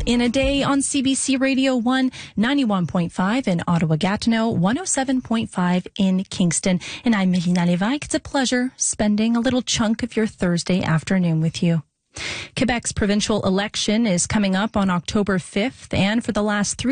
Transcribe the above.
in a day on CBC Radio 1, 91.5 in Ottawa-Gatineau, 107.5 in Kingston. And I'm Melina Lévesque. It's a pleasure spending a little chunk of your Thursday afternoon with you. Quebec's provincial election is coming up on October 5th, and for the last 3